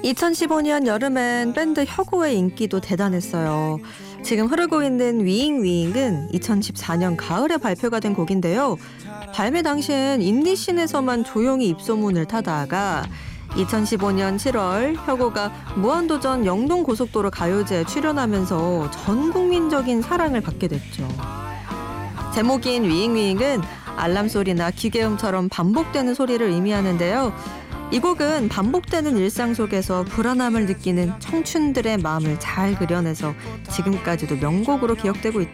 2015년 여름엔 밴드 혁오의 인기도 대단했어요. 지금 흐르고 있는 위잉위잉은 2014년 가을에 발표가 된 곡인데요. 발매 당시엔 인디씬에서만 조용히 입소문을 타다가 2015년 7월 혁오가 무한도전 영동고속도로 가요제에 출연하면서 전 국민적인 사랑을 받게 됐죠. 제목인 위잉위잉은 알람 소리나 기계음처럼 반복되는 소리를 의미하는데요. 이 곡은 반복되는 일상 속에서 불안함을 느끼는 청춘들의 마음을 잘 그려내서 지금까지도 명곡으로 기억되고 있죠.